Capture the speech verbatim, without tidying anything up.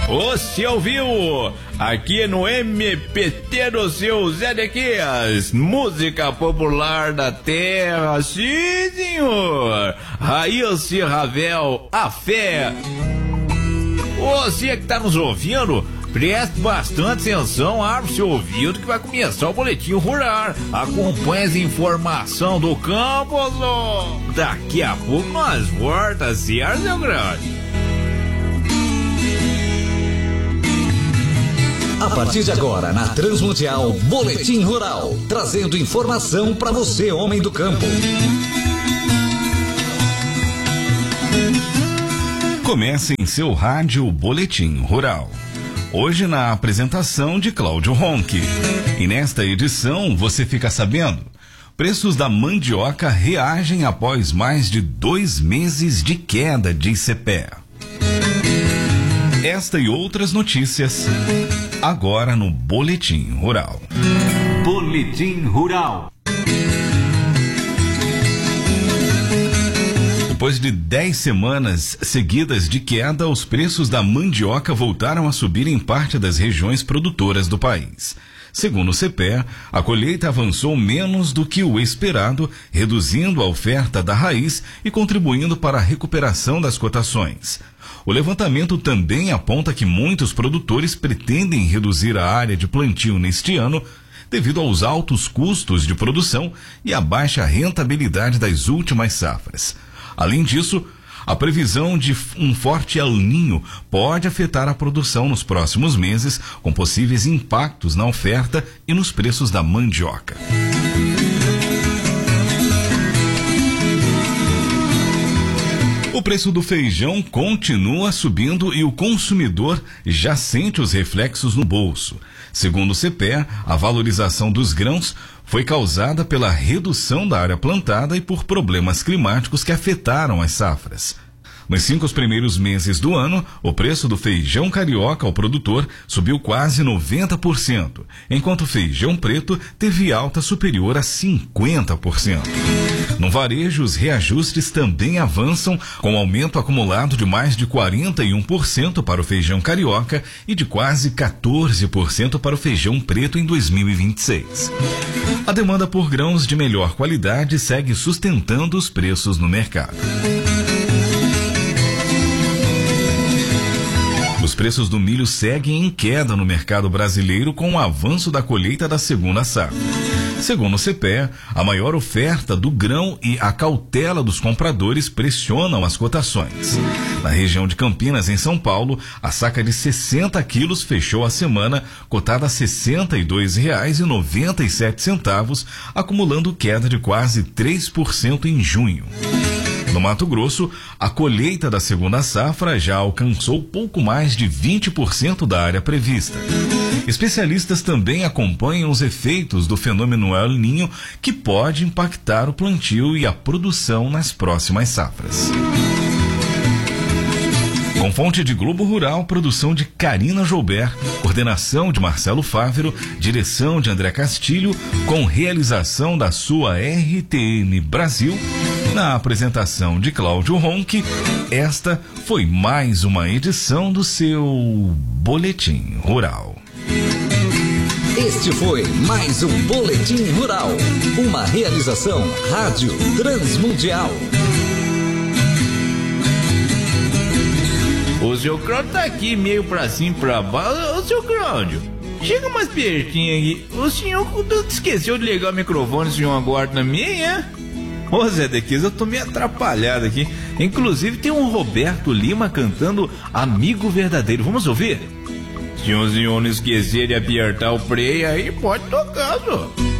Você ouviu? Aqui no M P T do seu Zé Dequias, música popular da terra, sim senhor. Raíssa Ravel, a fé. Você que tá nos ouvindo, preste bastante atenção, abre seu ouvido que vai começar o boletim rural. Acompanhe as informações do campo, ó. Daqui a pouco nós voltamos, certo, seu grande? A partir de agora, na Transmundial, Boletim Rural, trazendo informação para você, homem do campo. Comece em seu rádio Boletim Rural. Hoje na apresentação de Cláudio Ronque. E nesta edição você fica sabendo: preços da mandioca reagem após mais de dois meses de queda de C P E A. Esta e outras notícias agora no Boletim Rural. Boletim Rural. Depois de dez semanas seguidas de queda, os preços da mandioca voltaram a subir em parte das regiões produtoras do país. Segundo o C P E A, a colheita avançou menos do que o esperado, reduzindo a oferta da raiz e contribuindo para a recuperação das cotações. O levantamento também aponta que muitos produtores pretendem reduzir a área de plantio neste ano, devido aos altos custos de produção e à baixa rentabilidade das últimas safras. Além disso, a previsão de um forte El Niño pode afetar a produção nos próximos meses, com possíveis impactos na oferta e nos preços da mandioca. O preço do feijão continua subindo e o consumidor já sente os reflexos no bolso. Segundo o C P E A, a valorização dos grãos foi causada pela redução da área plantada e por problemas climáticos que afetaram as safras. Nos cinco primeiros meses do ano, o preço do feijão carioca ao produtor subiu quase noventa por cento, enquanto o feijão preto teve alta superior a cinquenta por cento. No varejo, os reajustes também avançam, com aumento acumulado de mais de quarenta e um por cento para o feijão carioca e de quase quatorze por cento para o feijão preto em dois mil e vinte e seis. A demanda por grãos de melhor qualidade segue sustentando os preços no mercado. Os preços do milho seguem em queda no mercado brasileiro com o avanço da colheita da segunda safra. Segundo o C P E A, a maior oferta do grão e a cautela dos compradores pressionam as cotações. Na região de Campinas, em São Paulo, a saca de sessenta quilos fechou a semana cotada a sessenta e dois reais e noventa e sete centavos, acumulando queda de quase três por cento em junho. No Mato Grosso, a colheita da segunda safra já alcançou pouco mais de vinte por cento da área prevista. Especialistas também acompanham os efeitos do fenômeno El Niño, que pode impactar o plantio e a produção nas próximas safras. Com fonte de Globo Rural, produção de Karina Joubert, coordenação de Marcelo Fávero, direção de André Castilho, com realização da sua R T N Brasil, na apresentação de Cláudio Ronque, esta foi mais uma edição do seu Boletim Rural. Este foi mais um Boletim Rural, uma realização Rádio Transmundial. O seu Cláudio tá aqui meio pra cima e pra baixo. Ô, seu Cláudio, chega mais pertinho aqui. O senhor esqueceu de ligar o microfone, o senhor agora também, é? Ô, Zé Dequias, eu tô meio atrapalhado aqui. Inclusive tem um Roberto Lima cantando Amigo Verdadeiro. Vamos ouvir? Se o senhor não esquecer de apertar o play aí, pode tocar, senhor.